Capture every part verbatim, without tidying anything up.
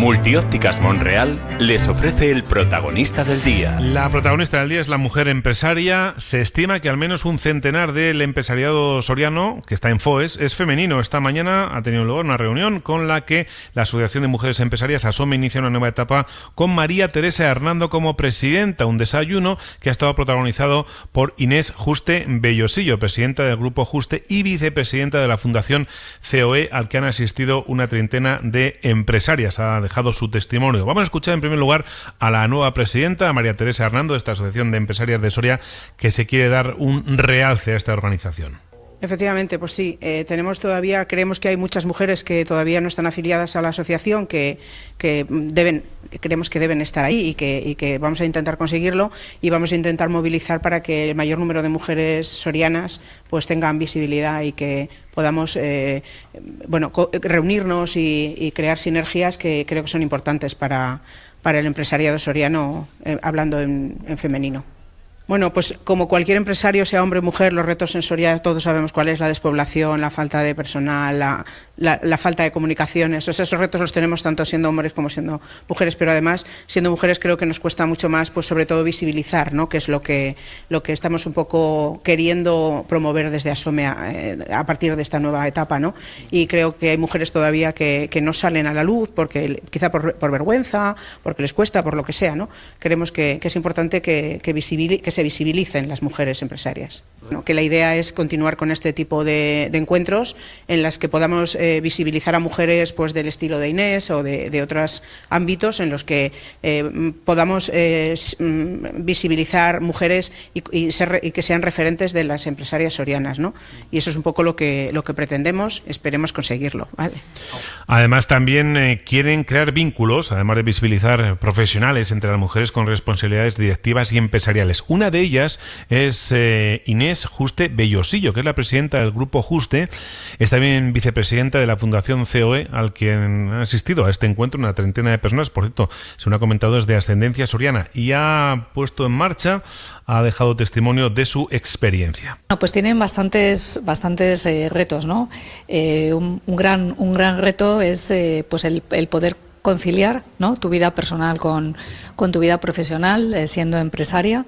Multiópticas Monreal les ofrece el protagonista del día. La protagonista del día es la mujer empresaria. Se estima que al menos un centenar del empresariado soriano, que está en FOES, es femenino. Esta mañana ha tenido lugar una reunión con la que la Asociación de Mujeres Empresarias ASOME inicia una nueva etapa con María Teresa Hernando como presidenta. Un desayuno que ha estado protagonizado por Inés Juste Bellosillo, presidenta del Grupo Juste y vicepresidenta de la Fundación C O E, al que han asistido una treintena de empresarias. Ha dejado su testimonio. Vamos a escuchar en primer lugar a la nueva presidenta, a María Teresa Hernando, de esta Asociación de Empresarias de Soria, que se quiere dar un realce a esta organización. Efectivamente, pues sí, eh, tenemos todavía, creemos que hay muchas mujeres que todavía no están afiliadas a la asociación, que, que deben, creemos que deben estar ahí y que, y que vamos a intentar conseguirlo y vamos a intentar movilizar para que el mayor número de mujeres sorianas pues tengan visibilidad y que podamos eh, bueno, reunirnos y, y crear sinergias que creo que son importantes para, para el empresariado soriano, eh, hablando en, en femenino. Bueno, pues como cualquier empresario, sea hombre o mujer, los retos en Soria todos sabemos cuál es: la despoblación, la falta de personal, la, la, la falta de comunicaciones. O sea, esos retos los tenemos tanto siendo hombres como siendo mujeres, pero además, siendo mujeres, creo que nos cuesta mucho más, pues sobre todo visibilizar, ¿no?, que es lo que, lo que estamos un poco queriendo promover desde ASOME a, a partir de esta nueva etapa, ¿no? Y creo que hay mujeres todavía que, que no salen a la luz, porque quizá por, por vergüenza, porque les cuesta, por lo que sea, ¿no? Creemos que, que es importante que, que, visibil, que se visibilicen las mujeres empresarias, ¿no? Que la idea es continuar con este tipo de, de encuentros en las que podamos eh, visibilizar a mujeres pues del estilo de Inés o de, de otros ámbitos en los que eh, podamos eh, visibilizar mujeres y, y, ser, y que sean referentes de las empresarias sorianas, ¿no? Y eso es un poco lo que, lo que pretendemos, esperemos conseguirlo, ¿vale? Además también eh, quieren crear vínculos, además de visibilizar profesionales entre las mujeres con responsabilidades directivas y empresariales. Una de ellas es eh, Inés Juste Bellosillo, que es la presidenta del Grupo Juste, es también vicepresidenta de la Fundación C O E, al que han asistido a este encuentro una treintena de personas. Por cierto, según ha comentado, es de ascendencia soriana y ha puesto en marcha, ha dejado testimonio de su experiencia. No, pues tienen bastantes, bastantes eh, retos, ¿no? Eh, un, un, gran, un gran reto es eh, pues el, el poder conciliar, ¿no?, tu vida personal con, con tu vida profesional, eh, siendo empresaria.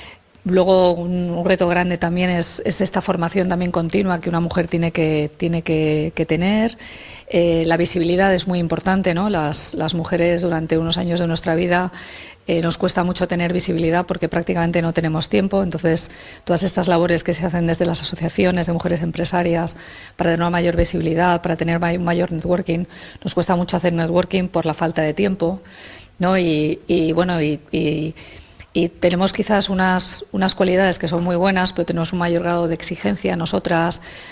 Luego un, un reto grande también es, es esta formación también continua que una mujer tiene que, tiene que, que tener. Eh, la visibilidad es muy importante, ¿no? Las, las mujeres durante unos años de nuestra vida eh, nos cuesta mucho tener visibilidad porque prácticamente no tenemos tiempo. Entonces, todas estas labores que se hacen desde las asociaciones de mujeres empresarias para tener una mayor visibilidad, para tener un mayor networking, nos cuesta mucho hacer networking por la falta de tiempo, ¿no? Y, y bueno, y, y Y tenemos quizás unas, unas cualidades que son muy buenas, pero tenemos un mayor grado de exigencia nosotras